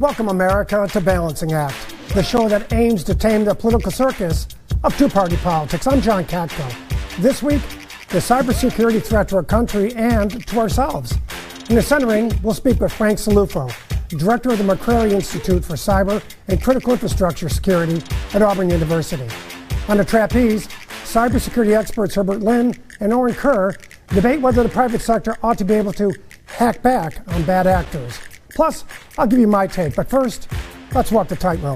Welcome, America, to Balancing Act, the show that aims to tame the political circus of two-party politics. I'm John Katko. This week, the cybersecurity threat to our country and to ourselves. In the centering, we'll speak with Frank Cillufo, director of the McCrary Institute for Cyber and Critical Infrastructure Security at Auburn University. On the trapeze, cybersecurity experts Herbert Lin and Oren Kerr debate whether the private sector ought to be able to hack back on bad actors. Plus, I'll give you my take, but first, let's walk the tightrope.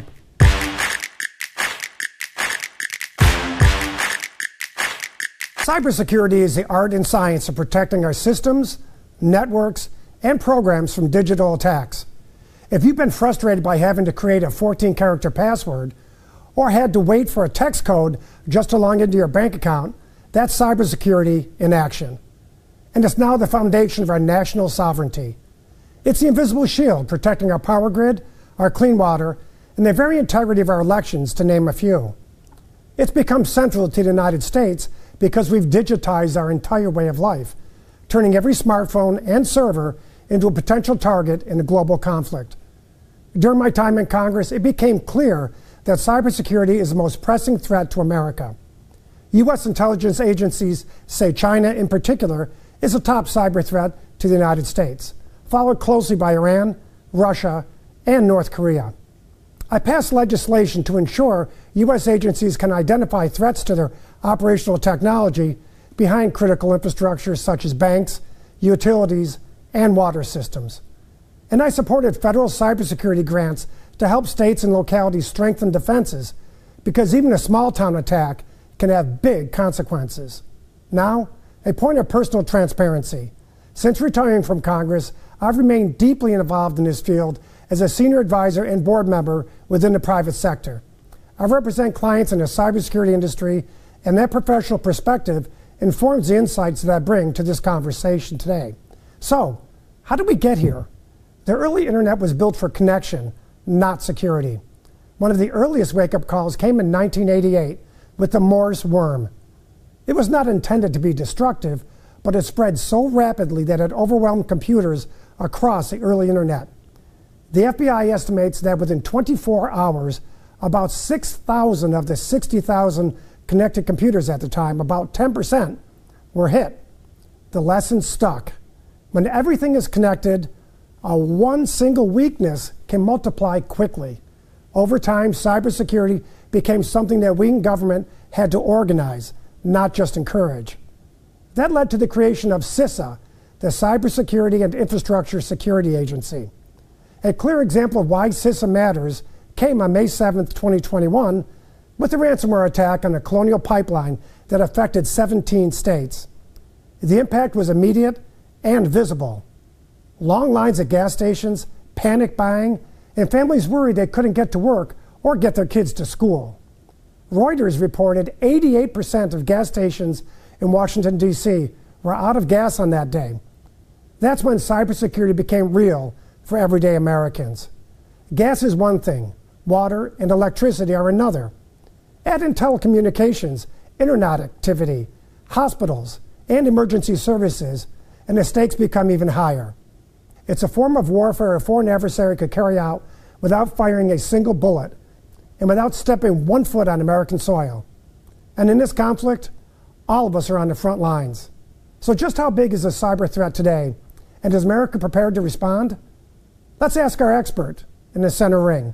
Cybersecurity is the art and science of protecting our systems, networks, and programs from digital attacks. If you've been frustrated by having to create a 14-character password or had to wait for a text code just to log into your bank account, that's cybersecurity in action. And it's now the foundation of our national sovereignty. It's the invisible shield protecting our power grid, our clean water, and the very integrity of our elections, to name a few. It's become central to the United States because we've digitized our entire way of life, turning every smartphone and server into a potential target in a global conflict. During my time in Congress, it became clear that cybersecurity is the most pressing threat to America. U.S. intelligence agencies say China, in particular, is a top cyber threat to the United States, followed closely by Iran, Russia, and North Korea. I passed legislation to ensure U.S. agencies can identify threats to their operational technology behind critical infrastructure such as banks, utilities, and water systems. And I supported federal cybersecurity grants to help states and localities strengthen defenses, because even a small-town attack can have big consequences. Now, a point of personal transparency. Since retiring from Congress, I've remained deeply involved in this field as a senior advisor and board member within the private sector. I represent clients in the cybersecurity industry, and that professional perspective informs the insights that I bring to this conversation today. So, how did we get here? The early internet was built for connection, not security. One of the earliest wake-up calls came in 1988 with the Morse worm. It was not intended to be destructive, but it spread so rapidly that it overwhelmed computers across the early internet. The FBI estimates that within 24 hours, about 6,000 of the 60,000 connected computers at the time, about 10%, were hit. The lesson stuck. When everything is connected, one single weakness can multiply quickly. Over time, cybersecurity became something that we in government had to organize, not just encourage. That led to the creation of CISA, the Cybersecurity and Infrastructure Security Agency. A clear example of why CISA matters came on May 7, 2021, with a ransomware attack on a Colonial Pipeline that affected 17 states. The impact was immediate and visible. Long lines at gas stations, panic buying, and families worried they couldn't get to work or get their kids to school. Reuters reported 88% of gas stations in Washington, D.C. were out of gas on that day. That's when cybersecurity became real for everyday Americans. Gas is one thing, water and electricity are another. Add in telecommunications, internet activity, hospitals, and emergency services, and the stakes become even higher. It's a form of warfare a foreign adversary could carry out without firing a single bullet and without stepping one foot on American soil. And in this conflict, all of us are on the front lines. So just how big is the cyber threat today? And is America prepared to respond? Let's ask our expert in the center ring.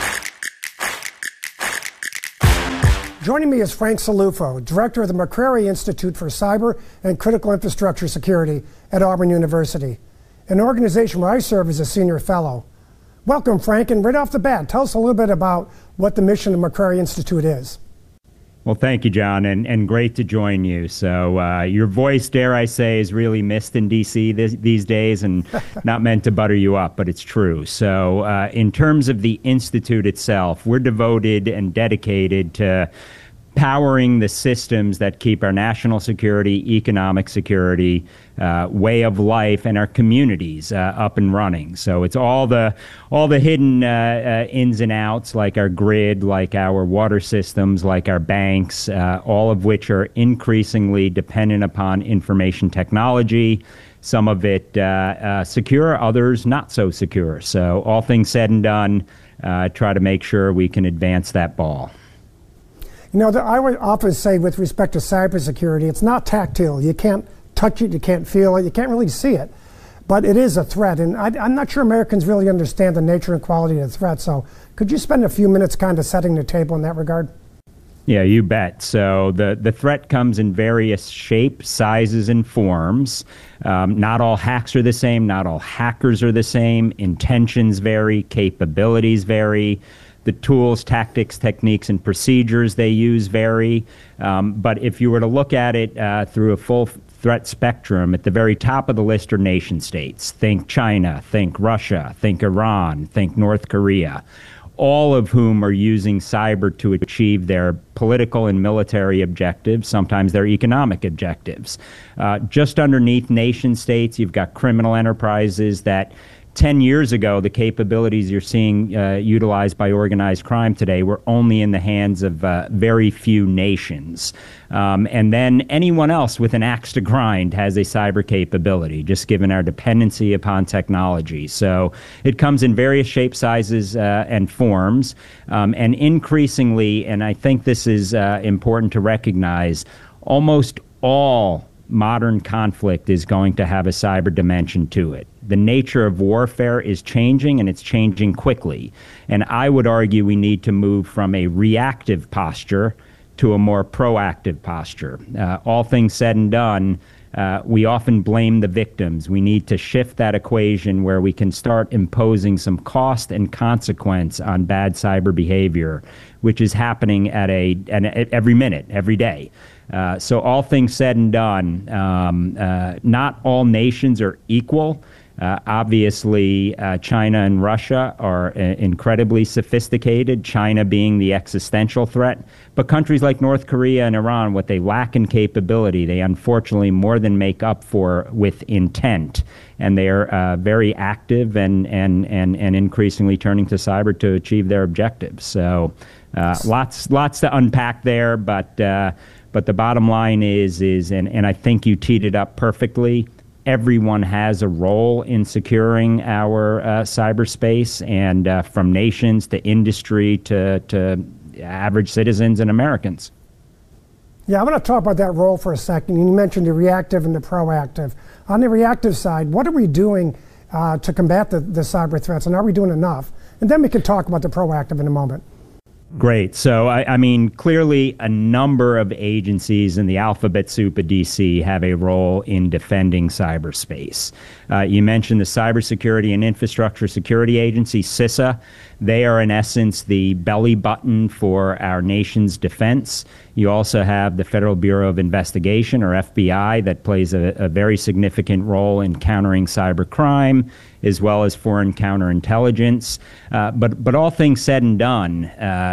Joining me is Frank Cillufo, director of the McCrary Institute for Cyber and Critical Infrastructure Security at Auburn University, an organization where I serve as a senior fellow. Welcome, Frank, and right off the bat, tell us a little bit about what the mission of McCrary Institute is. Well, thank you, John, and great to join you. So your voice, dare I say, is really missed in D.C. these days, and not meant to butter you up, but it's true. So in terms of the Institute itself, we're devoted and dedicated to powering the systems that keep our national security, economic security, way of life, and our communities up and running. So it's all the hidden ins and outs, like our grid, like our water systems, like our banks, all of which are increasingly dependent upon information technology, some of it secure, others not so secure. So all things said and done, try to make sure we can advance that ball. You know, I would often say with respect to cybersecurity, it's not tactile. You can't touch it, you can't feel it, you can't really see it. But it is a threat, and I'm not sure Americans really understand the nature and quality of the threat. So could you spend a few minutes kind of setting the table in that regard? Yeah, you bet. So the threat comes in various shapes, sizes, and forms. Not all hacks are the same. Not all hackers are the same. Intentions vary. Capabilities vary. The tools, tactics, techniques, and procedures they use vary. But if you were to look at it through a full threat spectrum, at the very top of the list are nation states. Think China, think Russia, think Iran, think North Korea, all of whom are using cyber to achieve their political and military objectives, sometimes their economic objectives. Just underneath nation states, you've got criminal enterprises that 10 years ago, the capabilities you're seeing utilized by organized crime today were only in the hands of very few nations. And then anyone else with an axe to grind has a cyber capability, just given our dependency upon technology. So it comes in various shapes, sizes, and forms. And increasingly, and I think this is important to recognize, almost all modern conflict is going to have a cyber dimension to it. The nature of warfare is changing, and it's changing quickly. And I would argue we need to move from a reactive posture to a more proactive posture. All things said and done, we often blame the victims. We need to shift that equation where we can start imposing some cost and consequence on bad cyber behavior, which is happening at every minute, every day. So all things said and done, not all nations are equal. Obviously, China and Russia are incredibly sophisticated, China being the existential threat. But countries like North Korea and Iran, what they lack in capability, they unfortunately more than make up for with intent. And they are very active and increasingly turning to cyber to achieve their objectives. So lots to unpack there, but the bottom line is and I think you teed it up perfectly, everyone has a role in securing our cyberspace, and from nations to industry to average citizens and Americans. Yeah, I want to talk about that role for a second. You mentioned the reactive and the proactive. On the reactive side, what are we doing to combat the cyber threats, and are we doing enough? And then we can talk about the proactive in a moment. Great. So, I mean, clearly a number of agencies in the alphabet soup of DC have a role in defending cyberspace. You mentioned the Cybersecurity and Infrastructure Security Agency, CISA. They are, in essence, the belly button for our nation's defense. You also have the Federal Bureau of Investigation, or FBI, that plays a very significant role in countering cyber crime, as well as foreign counterintelligence. But all things said and done,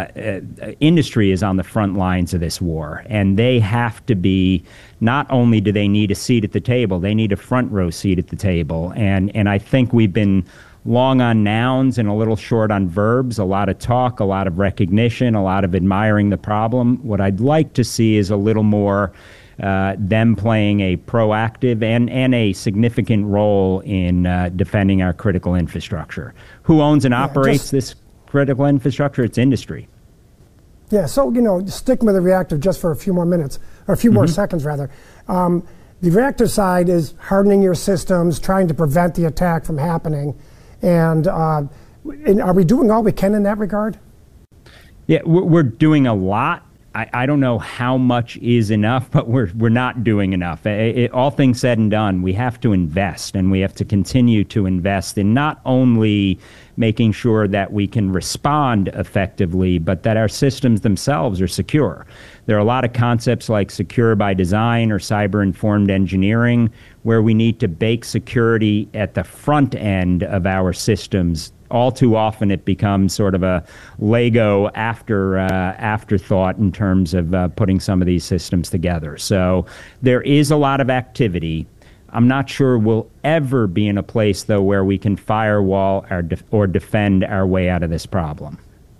industry is on the front lines of this war, and they have to be, not only do they need a seat at the table, they need a front row seat at the table. And I think we've been long on nouns and a little short on verbs, a lot of talk, a lot of recognition, a lot of admiring the problem. What I'd like to see is a little more them playing a proactive and a significant role in defending our critical infrastructure. Who owns and operates this critical infrastructure? It's industry. Yeah, so, sticking with the reactive just for a few more minutes, or a few more seconds, rather. The reactive side is hardening your systems, trying to prevent the attack from happening. And are we doing all we can in that regard? Yeah, we're doing a lot. I don't know how much is enough, but we're not doing enough. All things said and done, we have to invest, and we have to continue to invest in not only making sure that we can respond effectively, but that our systems themselves are secure. There are a lot of concepts like secure by design or cyber-informed engineering, where we need to bake security at the front end of our systems. All too often it becomes sort of a Lego afterthought in terms of putting some of these systems together. So there is a lot of activity. I'm not sure we'll ever be in a place, though, where we can firewall or defend our way out of this problem.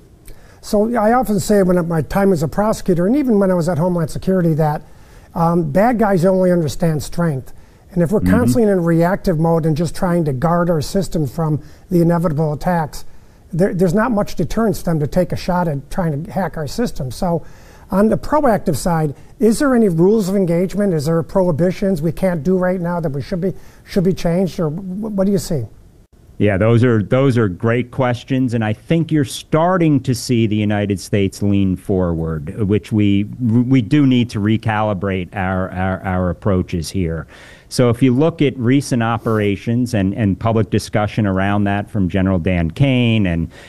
So I often say when my time as a prosecutor, and even when I was at Homeland Security, that bad guys only understand strength. And if we're constantly in reactive mode and just trying to guard our system from the inevitable attacks, there's not much deterrence for them to take a shot at trying to hack our system. So on the proactive side, is there any rules of engagement? Is there prohibitions we can't do right now that we should be changed? Or what do you see? Yeah, those are great questions, and I think you're starting to see the United States lean forward, which we do need to recalibrate our approaches here. So if you look at recent operations and public discussion around that from General Dan Kane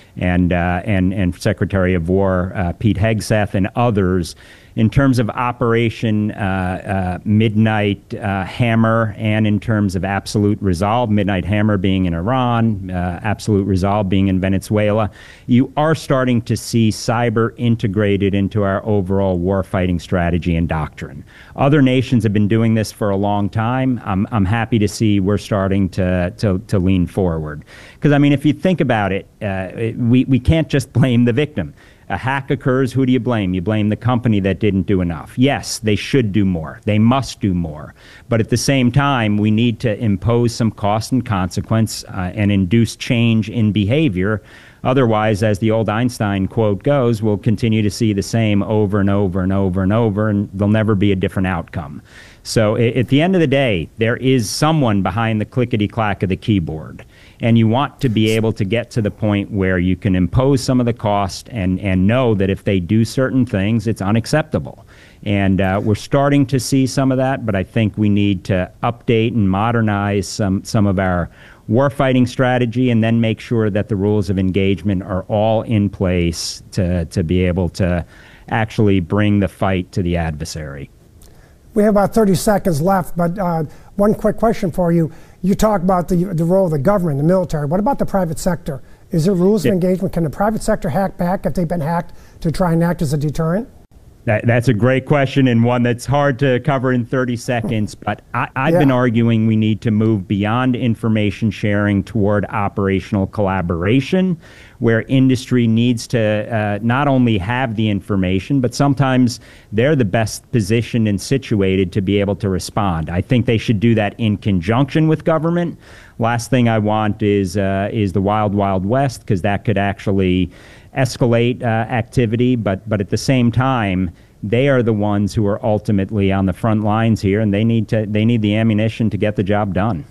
and Secretary of War Pete Hegseth and others, in terms of Operation Midnight Hammer and in terms of Absolute Resolve, Midnight Hammer being in Iran, Absolute Resolve being in Venezuela, you are starting to see cyber integrated into our overall warfighting strategy and doctrine. Other nations have been doing this for a long time. I'm happy to see we're starting to lean forward. Because, I mean, if you think about it, we can't just blame the victim. A hack occurs, who do you blame? You blame the company that didn't do enough. Yes, they should do more. They must do more. But at the same time, we need to impose some cost and consequence and induce change in behavior. Otherwise, as the old Einstein quote goes, we'll continue to see the same over and over and over and over, and there'll never be a different outcome. So at the end of the day, there is someone behind the clickety-clack of the keyboard. And you want to be able to get to the point where you can impose some of the cost and know that if they do certain things, it's unacceptable. And we're starting to see some of that, but I think we need to update and modernize some of our warfighting strategy and then make sure that the rules of engagement are all in place to be able to actually bring the fight to the adversary. We have about 30 seconds left, but one quick question for you. You talk about the role of the government, the military. What about the private sector? Is there rules of engagement? Can the private sector hack back if they've been hacked to try and act as a deterrent? That's a great question and one that's hard to cover in 30 seconds. But I've been arguing we need to move beyond information sharing toward operational collaboration, where industry needs to not only have the information, but sometimes they're the best positioned and situated to be able to respond. I think they should do that in conjunction with government. Last thing I want is the wild, wild west, because that could actually escalate activity. But at the same time, they are the ones who are ultimately on the front lines here, and they need the ammunition to get the job done.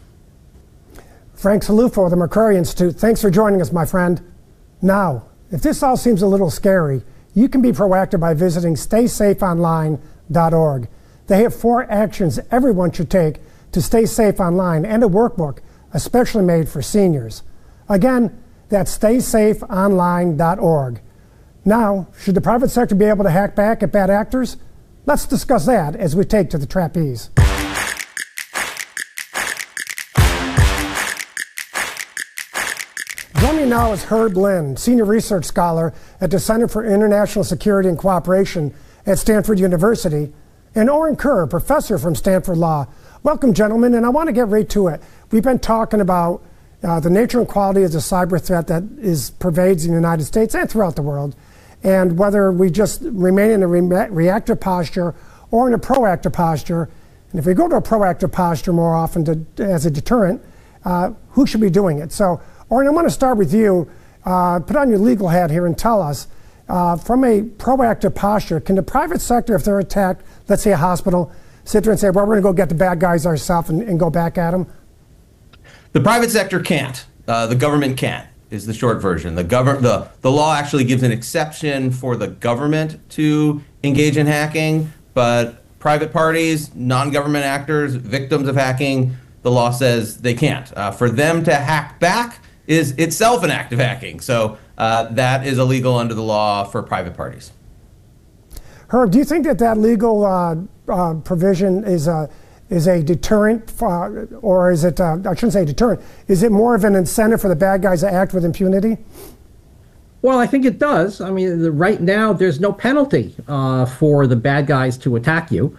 Frank Cilluffo of the McCrory Institute, thanks for joining us, my friend. Now, if this all seems a little scary, you can be proactive by visiting StaySafeOnline.org. They have 4 actions everyone should take to stay safe online and a workbook especially made for seniors. Again, that's StaySafeOnline.org. Now, should the private sector be able to hack back at bad actors? Let's discuss that as we take to the trapeze. Joining me now is Herb Lynn, Senior Research Scholar at the Center for International Security and Cooperation at Stanford University, and Oren Kerr, Professor from Stanford Law. Welcome, gentlemen, and I want to get right to it. We've been talking about the nature and quality of the cyber threat that pervades the United States and throughout the world, and whether we just remain in a reactive posture or in a proactive posture. And if we go to a proactive posture more often as a deterrent, who should be doing it? So, Oren, I want to start with you. Put on your legal hat here and tell us, from a proactive posture, can the private sector, if they're attacked, let's say a hospital, sit there and say, well, we're going to go get the bad guys ourselves and go back at them? The private sector can't. The government can't, is the short version. The law actually gives an exception for the government to engage in hacking, but private parties, non-government actors, victims of hacking, the law says they can't. For them to hack back is itself an act of hacking. So that is illegal under the law for private parties. Herb, do you think that legal provision is a deterrent, or is it, I shouldn't say deterrent, is it more of an incentive for the bad guys to act with impunity? Well, I think it does. I mean, right now, there's no penalty for the bad guys to attack you.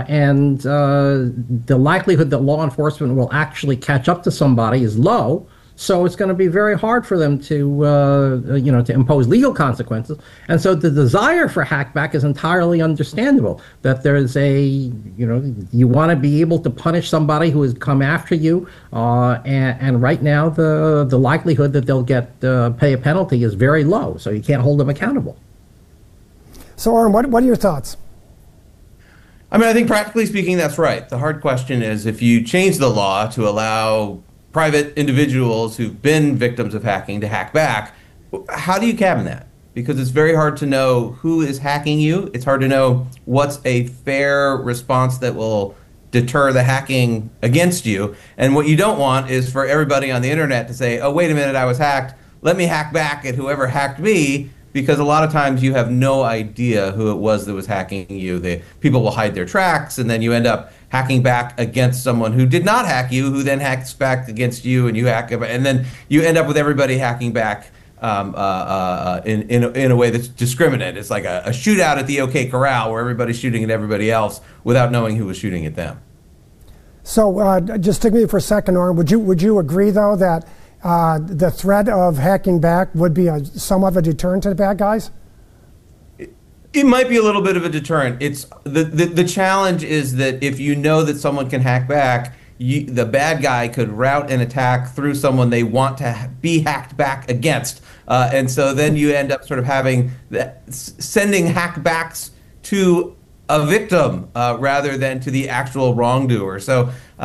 And the likelihood that law enforcement will actually catch up to somebody is low. So it's going to be very hard for them to impose legal consequences. And so the desire for hackback is entirely understandable. That there's you want to be able to punish somebody who has come after you, and right now the likelihood that they'll pay a penalty is very low. So you can't hold them accountable. So, Oren, what are your thoughts? I mean, I think practically speaking, that's right. The hard question is if you change the law to allow private individuals who've been victims of hacking to hack back, how do you cabin that? Because it's very hard to know who is hacking you. It's hard to know what's a fair response that will deter the hacking against you. And what you don't want is for everybody on the internet to say, oh, wait a minute, I was hacked. Let me hack back at whoever hacked me. Because a lot of times you have no idea who it was that was hacking you. People will hide their tracks, and then you end up hacking back against someone who did not hack you, who then hacks back against you, and you hack, and then you end up with everybody hacking back in a way that's discriminate. It's like a shootout at the OK Corral where everybody's shooting at everybody else without knowing who was shooting at them. So just stick with me for a second, Oren. Would you agree though that the threat of hacking back would be somewhat of a deterrent to the bad guys? It might be a little bit of a deterrent. It's the challenge is that if you know that someone can hack back, the bad guy could route an attack through someone they want to be hacked back against, and so then you end up sort of sending hackbacks to a victim rather than to the actual wrongdoer. So.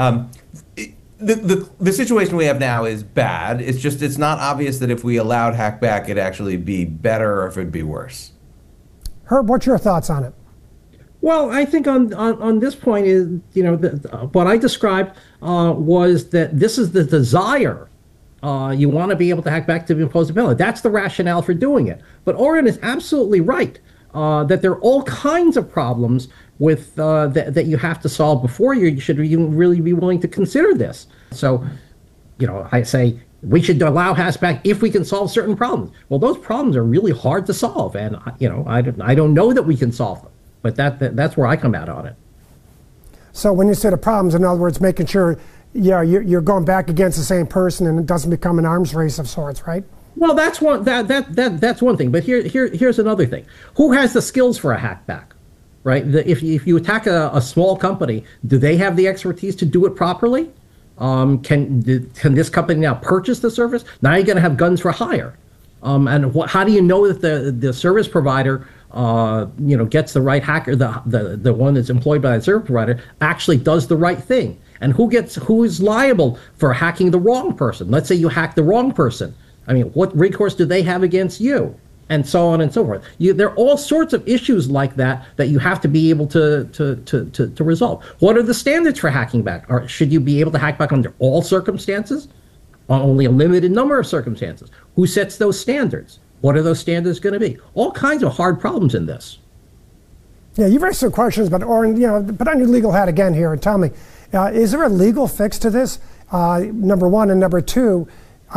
The situation we have now is bad. It's not obvious that if we allowed hackback, it'd actually be better or if it'd be worse. Herb, what's your thoughts on it? Well, I think on this point is, what I described was that this is the desire. You want to be able to hack back to impose a penalty. That's the rationale for doing it. But Oren is absolutely right that there are all kinds of problems with that you have to solve before you should even really be willing to consider this. So, I say we should allow hackback if we can solve certain problems. Well, those problems are really hard to solve, and I don't know that we can solve them. But that's where I come out on it. So when you say the problems, in other words, making sure you're going back against the same person and it doesn't become an arms race of sorts, right? Well, that's one that's one thing. But here's another thing. Who has the skills for a hackback? Right? If you attack a small company, do they have the expertise to do it properly? Can this company now purchase the service? Now you're going to have guns for hire. And how do you know that the service provider, gets the right hacker, the one that's employed by the service provider, actually does the right thing? And who is liable for hacking the wrong person? Let's say you hack the wrong person. I mean, what recourse do they have against you? And so on and so forth. There are all sorts of issues like that you have to be able to resolve. What are the standards for hacking back? Should you be able to hack back under all circumstances? On only a limited number of circumstances? Who sets those standards? What are those standards going to be? All kinds of hard problems in this. Yeah, you've raised some questions, but Oren, put on your legal hat again here and tell me, is there a legal fix to this? Number one, and number two,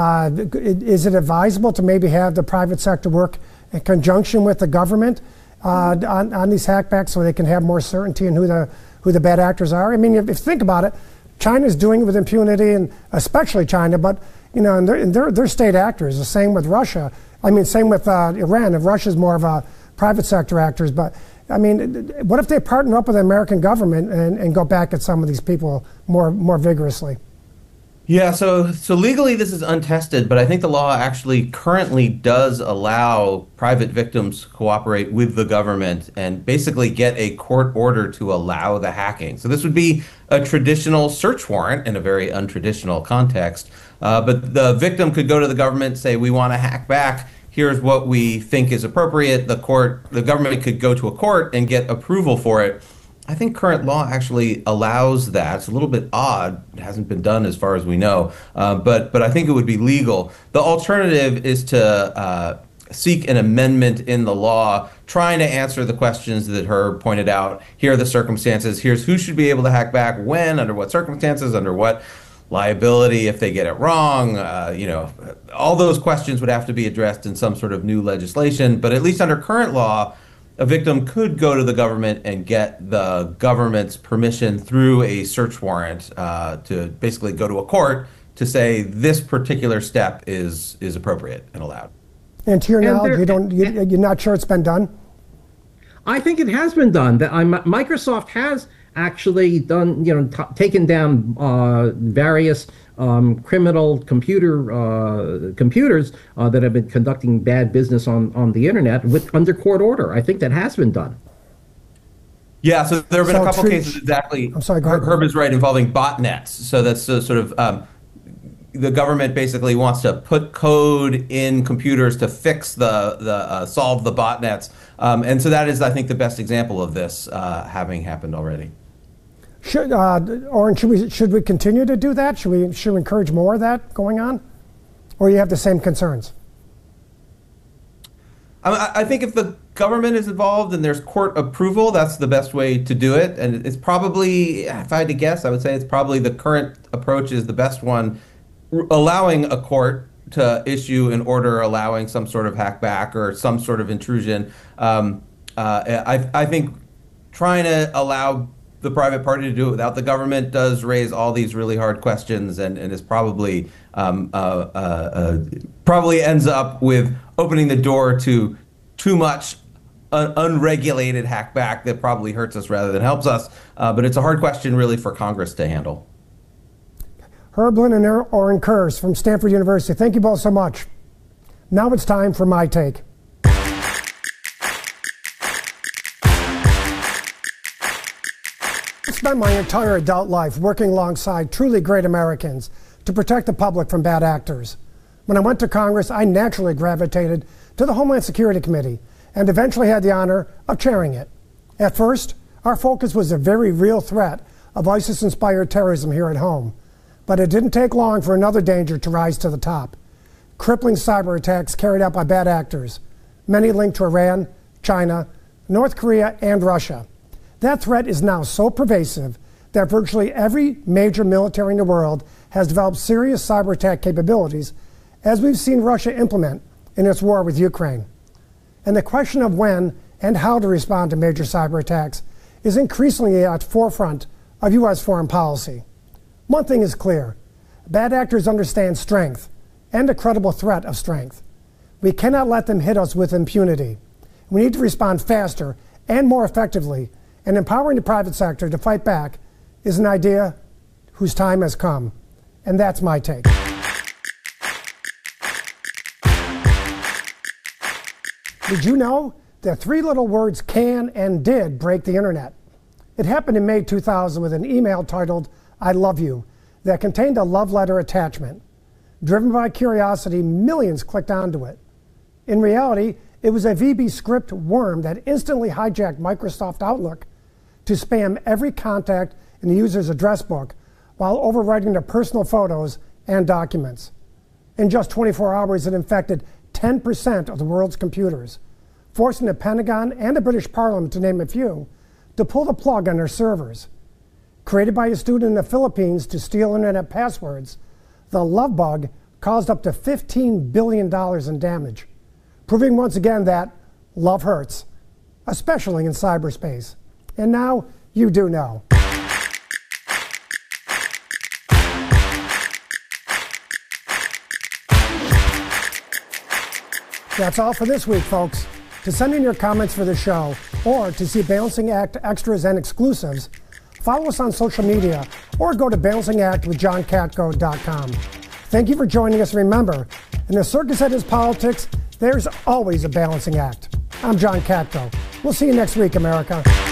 is it advisable to maybe have the private sector work in conjunction with the government on these hackbacks so they can have more certainty in who the bad actors are? I mean, if you think about it, China's doing it with impunity, and especially China, but and they're state actors. The same with Russia. I mean, same with Iran. If Russia's more of a private sector actors, but I mean, what if they partner up with the American government and go back at some of these people more vigorously? Yeah, so legally this is untested, but I think the law actually currently does allow private victims to cooperate with the government and basically get a court order to allow the hacking. So this would be a traditional search warrant in a very untraditional context, but the victim could go to the government, say, we want to hack back, here's what we think is appropriate. The government could go to a court and get approval for it. I think current law actually allows that. It's a little bit odd. It hasn't been done as far as we know, but I think it would be legal. The alternative is to seek an amendment in the law, trying to answer the questions that Herb pointed out. Here are the circumstances. Here's who should be able to hack back, when, under what circumstances, under what liability if they get it wrong. All those questions would have to be addressed in some sort of new legislation. But at least under current law, a victim could go to the government and get the government's permission through a search warrant to basically go to a court to say this particular step is appropriate and allowed. And to your knowledge, you're not sure it's been done? I think it has been done. Microsoft has actually done, taken down various criminal computers that have been conducting bad business on the internet under court order. I think that has been done. Yeah, so there have been a couple cases exactly. I'm sorry, go ahead. Herb is right, involving botnets. So that's sort of the government basically wants to put code in computers to fix solve the botnets, and so that is, I think, the best example of this having happened already. Oren, should we continue to do that? Should we encourage more of that going on, or you have the same concerns? I think if the government is involved and there's court approval, that's the best way to do it. And it's probably, if I had to guess, I would say it's probably the current approach is the best one, allowing a court to issue an order allowing some sort of hackback or some sort of intrusion. I think trying to allow the private party to do it without the government does raise all these really hard questions, and is probably ends up with opening the door to too much unregulated hackback that probably hurts us rather than helps us. But it's a hard question really for Congress to handle. Herb Lynn and Oren Kurz from Stanford University, thank you both so much. Now it's time for my take. I spent my entire adult life working alongside truly great Americans to protect the public from bad actors. When I went to Congress, I naturally gravitated to the Homeland Security Committee and eventually had the honor of chairing it. At first, our focus was the very real threat of ISIS-inspired terrorism here at home. But it didn't take long for another danger to rise to the top. Crippling cyber attacks carried out by bad actors, many linked to Iran, China, North Korea, and Russia. That threat is now so pervasive that virtually every major military in the world has developed serious cyber attack capabilities, as we've seen Russia implement in its war with Ukraine. And the question of when and how to respond to major cyber attacks is increasingly at the forefront of U.S. foreign policy. One thing is clear: bad actors understand strength and a credible threat of strength. We cannot let them hit us with impunity. We need to respond faster and more effectively, and empowering the private sector to fight back is an idea whose time has come. And that's my take. Did you know that three little words can and did break the internet? It happened in May 2000 with an email titled "I love you" that contained a love letter attachment. Driven by curiosity, millions clicked onto it. In reality, it was a VB script worm that instantly hijacked Microsoft Outlook to spam every contact in the user's address book while overwriting their personal photos and documents. In just 24 hours, it infected 10% of the world's computers, forcing the Pentagon and the British Parliament, to name a few, to pull the plug on their servers. Created by a student in the Philippines to steal internet passwords, the love bug caused up to $15 billion in damage, proving once again that love hurts, especially in cyberspace. And now you do know. That's all for this week, folks. To send in your comments for the show or to see Balancing Act extras and exclusives, follow us on social media or go to balancingactwithjohnkatko.com. Thank you for joining us. Remember, in the circus that is politics, there's always a balancing act. I'm John Katko. We'll see you next week, America.